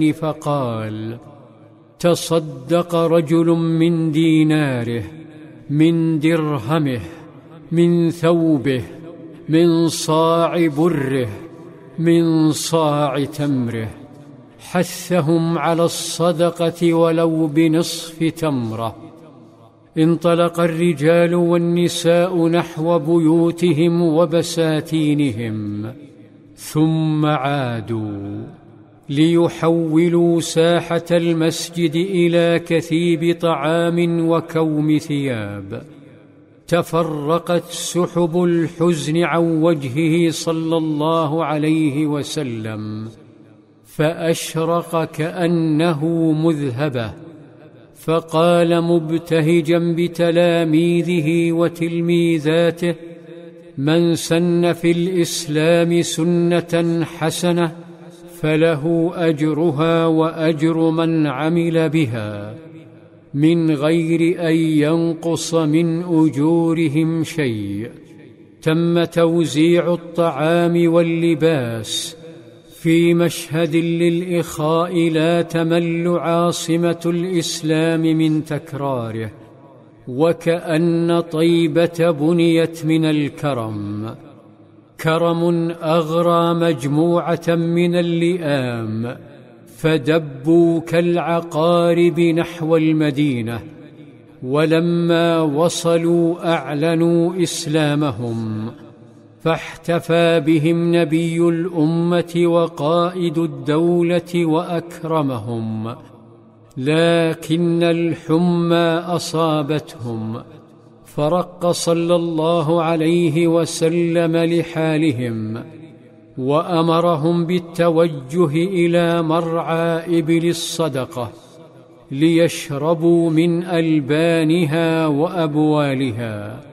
فقال: تصدق رجل من ديناره، من درهمه، من ثوبه، من صاع بره، من صاع تمره، حثهم على الصدقة ولو بنصف تمرة. انطلق الرجال والنساء نحو بيوتهم وبساتينهم، ثم عادوا ليحولوا ساحة المسجد إلى كثيب طعام وكوم ثياب. تفرقت سحب الحزن عن وجهه صلى الله عليه وسلم، فأشرق كأنه مذهبة، فقال مبتهجا بتلاميذه وتلميذاته: من سن في الإسلام سنة حسنة فله أجرها وأجر من عمل بها، من غير أن ينقص من أجورهم شيء. تم توزيع الطعام واللباس في مشهد للإخاء لا تمل عاصمة الإسلام من تكراره، وكأن طيبة بنيت من الكرم، كرم أغرى مجموعة من اللئام، فدبوا كالعقارب نحو المدينة. ولما وصلوا أعلنوا إسلامهم، فاحتفى بهم نبي الأمة وقائد الدولة وأكرمهم، لكن الحمى أصابتهم، فرق صلى الله عليه وسلم لحالهم، وأمرهم بالتوجه إلى مرعى إبل الصدقة ليشربوا من ألبانها وأبوالها.